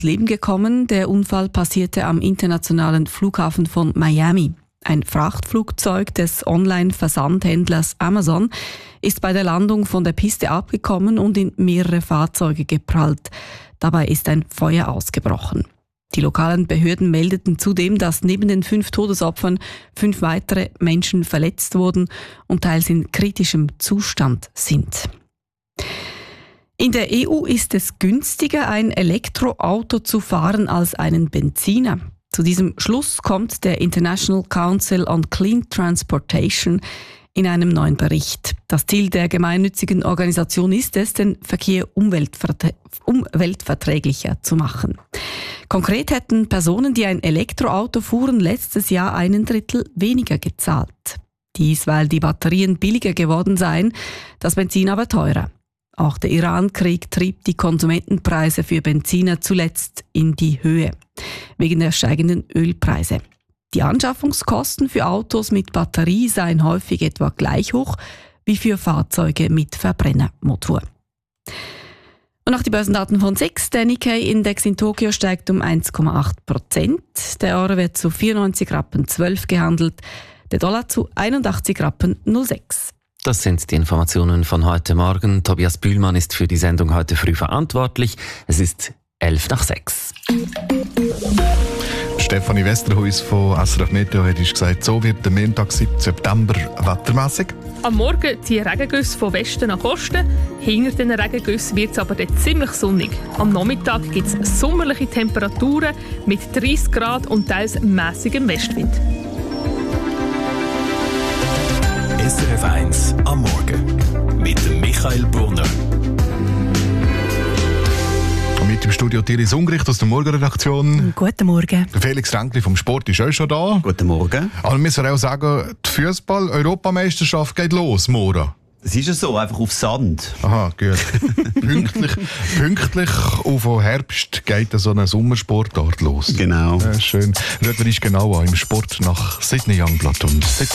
Leben gekommen. Der Unfall passierte am internationalen Flughafen von Miami. Ein Frachtflugzeug des Online-Versandhändlers Amazon ist bei der Landung von der Piste abgekommen und in mehrere Fahrzeuge geprallt. Dabei ist ein Feuer ausgebrochen. Die lokalen Behörden meldeten zudem, dass neben den 5 Todesopfern 5 weitere Menschen verletzt wurden und teils in kritischem Zustand sind. In der EU ist es günstiger, ein Elektroauto zu fahren als einen Benziner. Zu diesem Schluss kommt der International Council on Clean Transportation in einem neuen Bericht. Das Ziel der gemeinnützigen Organisation ist es, den Verkehr umweltverträglicher zu machen. Konkret hätten Personen, die ein Elektroauto fuhren, letztes Jahr 1/3 weniger gezahlt. Dies, weil die Batterien billiger geworden seien, das Benzin aber teurer. Auch der Iran-Krieg trieb die Konsumentenpreise für Benziner zuletzt in die Höhe, wegen der steigenden Ölpreise. Die Anschaffungskosten für Autos mit Batterie seien häufig etwa gleich hoch wie für Fahrzeuge mit Verbrennermotor. Und nach den Börsendaten von SIX, der Nikkei-Index in Tokio steigt um 1,8%. Der Euro wird zu 94,12 Rappen gehandelt, der Dollar zu 81,06 Rappen. Das sind die Informationen von heute Morgen. Tobias Bühlmann ist für die Sendung heute früh verantwortlich. Es ist 5:11. Stefanie Westerhuis von SRF Meteo hat gesagt, so wird der Montag, 7. September wettermässig. Am Morgen ziehen Regengüsse von Westen nach Osten. Hinter den Regengüssen wird es aber dann ziemlich sonnig. Am Nachmittag gibt es sommerliche Temperaturen mit 30 Grad und teils mässigem Westwind. SRF 1 am Morgen mit dem Michael Brunner. Und mit im Studio Iris Ungericht aus der Morgenredaktion. Guten Morgen. Der Felix Ränkli vom Sport ist auch schon da. Guten Morgen. Aber wir müssen auch sagen, die Fußball-Europameisterschaft geht los, Mora. Es ist ja so, einfach auf Sand. Aha, gut. pünktlich auf den Herbst geht so eine Sommersportart los. Genau. Ja, schön. Schauen wir uns genau an im Sport nach Sydney Youngblood und